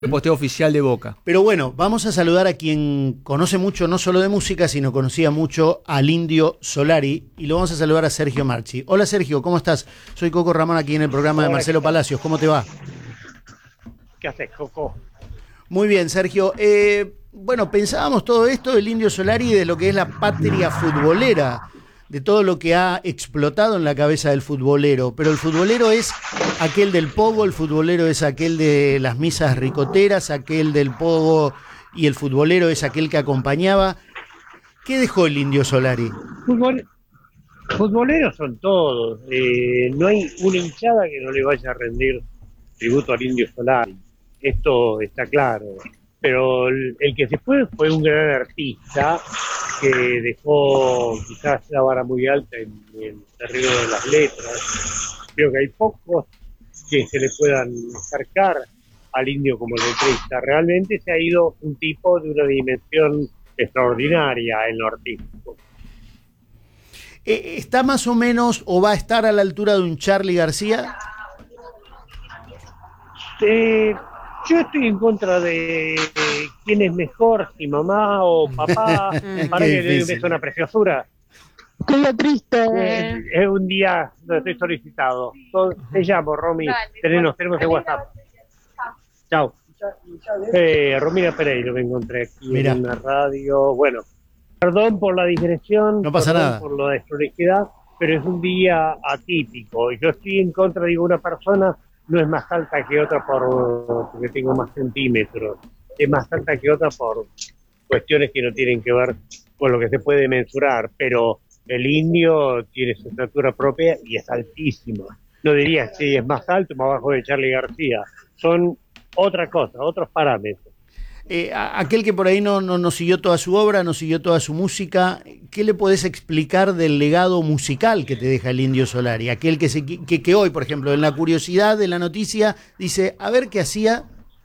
posteo oficial de Boca. Pero bueno, vamos a saludar a quien conoce mucho, no solo de música, sino conocía mucho al Indio Solari, y lo vamos a saludar a Sergio Marchi. Hola Sergio, ¿cómo estás? Soy Coco Ramón aquí en el programa de Marcelo Palacios, ¿cómo te va? ¿Qué haces, Coco? Muy bien, Sergio. Bueno, pensábamos todo esto del Indio Solari, de lo que es la patria futbolera, de todo lo que ha explotado en la cabeza del futbolero, pero el futbolero es aquel del pogo, el futbolero es aquel de las misas ricoteras, aquel del pogo, y el futbolero es aquel que acompañaba. ¿Qué dejó el Indio Solari? Futboleros son todos. No hay una hinchada que no le vaya a rendir tributo al Indio Solari. Esto está claro. Pero el que se fue un gran artista que dejó quizás la vara muy alta en el terreno de las letras. Creo que hay pocos que se le puedan acercar al Indio como letrista. Realmente se ha ido un tipo de una dimensión extraordinaria en lo artístico. ¿Está más o menos o va a estar a la altura de un Charly García? Yo estoy en contra de quién es mejor, si mamá o papá. Para que le des una preciosura. ¡Qué triste! Es un día donde estoy solicitado. Te llamo, Romy. Tenemos el WhatsApp. Chao. Romina Pereiro me encontré aquí en una radio. Bueno, perdón por la digresión. No pasa nada. Por la desprolijidad, pero es un día atípico. Yo estoy en contra de una persona. No es más alta que otra porque tengo más centímetros, es más alta que otra por cuestiones que no tienen que ver con lo que se puede mensurar, pero el Indio tiene su estatura propia y es altísimo. No diría si es más alto o más bajo de Charly García, son otra cosa, otros parámetros. Aquel que por ahí no siguió toda su obra, no siguió toda su música, ¿qué le podés explicar del legado musical que te deja el Indio Solari? Aquel que hoy, por ejemplo, en la curiosidad de la noticia, dice, a ver qué hacía.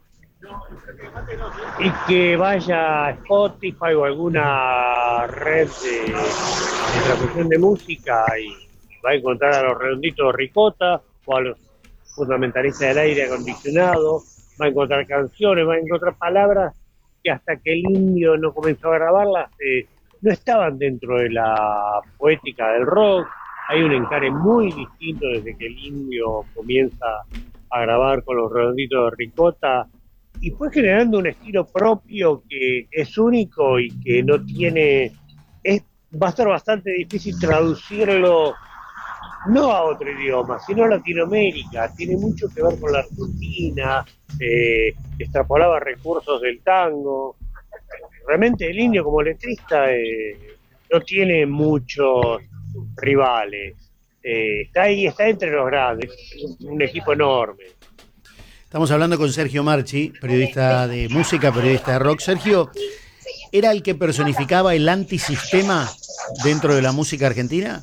Y que vaya a Spotify o alguna red de transmisión de música y va a encontrar a los redonditos Ricota o a los fundamentalistas del aire acondicionado. Va a encontrar canciones, va a encontrar palabras que hasta que el Indio no comenzó a grabarlas no estaban dentro de la poética del rock. Hay un encare muy distinto desde que el Indio comienza a grabar con los redonditos de Ricota y fue generando un estilo propio que es único y que no tiene... va a ser bastante difícil traducirlo no a otro idioma, sino a Latinoamérica. Tiene mucho que ver con la Argentina, extrapolaba recursos del tango. Realmente el Indio como letrista no tiene muchos rivales. Está ahí, está entre los grandes, un equipo enorme. Estamos hablando con Sergio Marchi, periodista de música, periodista de rock. Sergio, ¿era el que personificaba el antisistema dentro de la música argentina?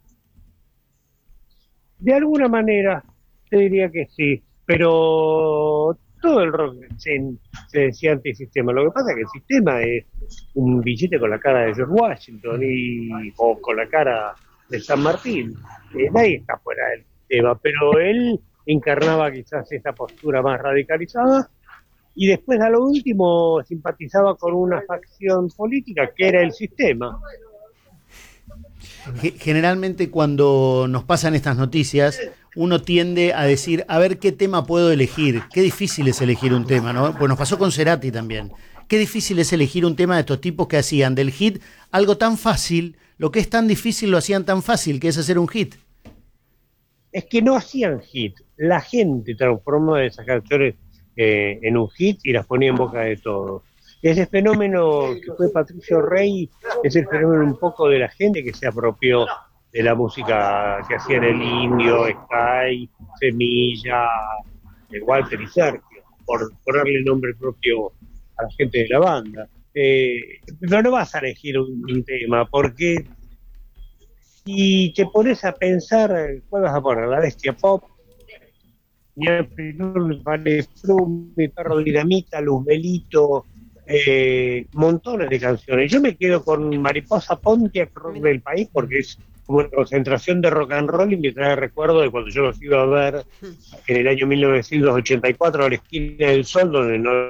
De alguna manera, te diría que sí, pero todo el rock se decía antisistema. Lo que pasa es que el sistema es un billete con la cara de George Washington o con la cara de San Martín. Nadie está fuera del sistema, pero él encarnaba quizás esa postura más radicalizada y después a lo último simpatizaba con una facción política que era el sistema. Generalmente cuando nos pasan estas noticias, uno tiende a decir, a ver qué tema puedo elegir. Qué difícil es elegir un tema, ¿no? Pues nos pasó con Cerati también. Qué difícil es elegir un tema de estos tipos que hacían del hit algo tan fácil, lo que es tan difícil lo hacían tan fácil, que es hacer un hit. Es que no hacían hit, la gente transformó esas canciones en un hit y las ponía en boca de todos. Ese fenómeno que fue Patricio Rey es el fenómeno un poco de la gente que se apropió de la música que hacían el Indio, Sky, Semilla, Walter y Sergio, por ponerle nombre propio a la gente de la banda. Pero no vas a elegir un tema, porque si te pones a pensar, ¿cuál vas a poner? La Bestia Pop, Mi Perro Dinamita, Luzbelito, montones de canciones. Yo me quedo con Mariposa Pontiac, Rock del País, porque es como una concentración de rock and roll, y me trae recuerdo de cuando yo los iba a ver en el año 1984 a la esquina del Sol, donde no